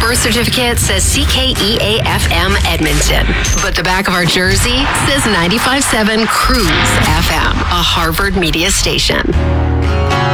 birth certificate says CKEA-FM Edmonton, but the back of our jersey says 95.7 Cruise FM, a Harvard media station.